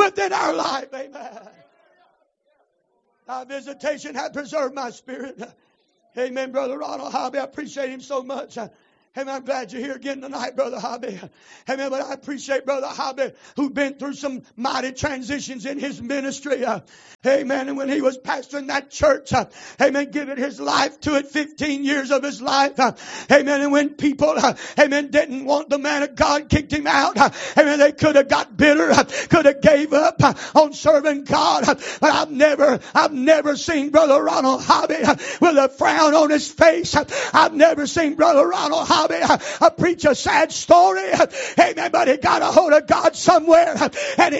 within our life. Amen. Thy visitation hath preserved my spirit. Amen, Brother Ronald Hobby. I appreciate him so much. Amen. I'm glad you're here again tonight, Brother Hobby. Amen. But I appreciate Brother Hobby, who's been through some mighty transitions in his ministry. Amen. And when he was pastoring that church, amen, giving his life to it, 15 years of his life. Amen. And when people, amen, didn't want the man of God, kicked him out. Amen. They could have got bitter, could have gave up on serving God. But I've never seen Brother Ronald Hobby with a frown on his face. I've never seen Brother Ronald Hobby preach a sad story. Amen. But he got a hold of God somewhere, and